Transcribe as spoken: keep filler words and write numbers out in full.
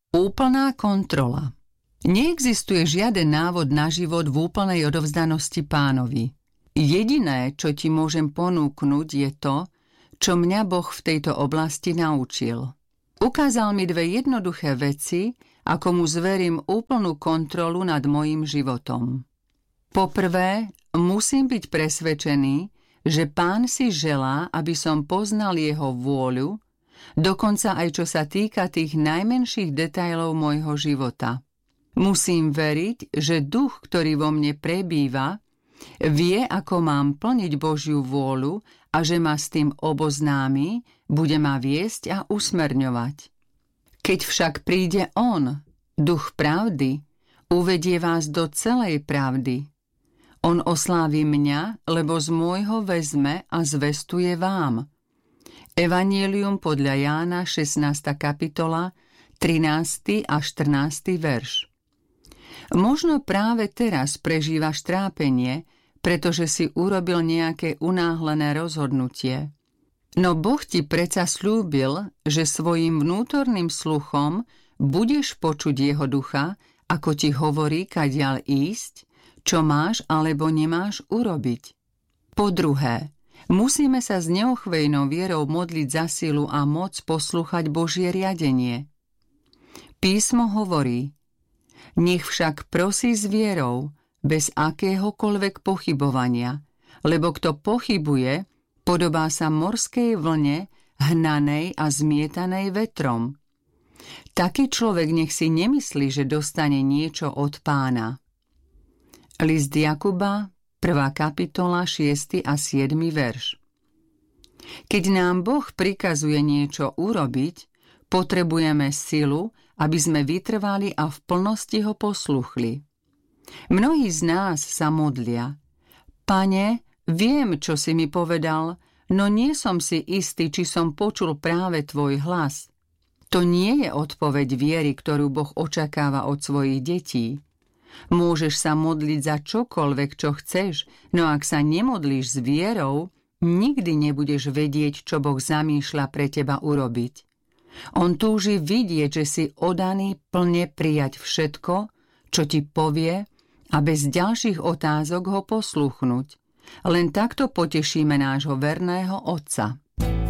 Úplná kontrola. Neexistuje žiaden návod na život v úplnej odovzdanosti Pánovi. Jediné, čo ti môžem ponúknuť, je to, čo mňa Boh v tejto oblasti naučil. Ukázal mi dve jednoduché veci, ako mu zverím úplnú kontrolu nad mojím životom. Poprvé, musím byť presvedčený, že Pán si želá, aby som poznal jeho vôľu, dokonca aj čo sa týka tých najmenších detailov môjho života. Musím veriť, že duch, ktorý vo mne prebýva, vie, ako mám plniť Božiu vôľu a že ma s tým oboznámi, bude ma viesť a usmerňovať. Keď však príde On, duch pravdy, uvedie vás do celej pravdy. On oslávi mňa, lebo z môjho vezme a zvestuje vám. Evanjelium podľa Jána, šestnásta kapitola, trinásty a štrnásty verš. Možno práve teraz prežívaš trápenie, pretože si urobil nejaké unáhlené rozhodnutie. No Boh ti predsa sľúbil, že svojim vnútorným sluchom budeš počuť jeho ducha, ako ti hovorí, kadiaľ ísť, čo máš alebo nemáš urobiť. Po druhé, musíme sa s neochvejnou vierou modliť za silu a moc poslúchať Božie riadenie. Písmo hovorí: nech však prosí s vierou, bez akéhokoľvek pochybovania, lebo kto pochybuje, podobá sa morskej vlne, hnanej a zmietanej vetrom. Taký človek nech si nemyslí, že dostane niečo od Pána. List Jakuba, prvá kapitola, šiesty a siedmy verš. Keď nám Boh prikazuje niečo urobiť, potrebujeme silu, aby sme vytrvali a v plnosti ho posluchli. Mnohí z nás sa modlia: Pane, viem, čo si mi povedal, no nie som si istý, či som počul práve tvoj hlas. To nie je odpoveď viery, ktorú Boh očakáva od svojich detí. Môžeš sa modliť za čokoľvek, čo chceš, no ak sa nemodlíš s vierou, nikdy nebudeš vedieť, čo Boh zamýšľa pre teba urobiť. On túži vidieť, že si oddaný plne prijať všetko, čo ti povie, a bez ďalších otázok ho poslúchnuť. Len takto potešíme nášho verného Otca.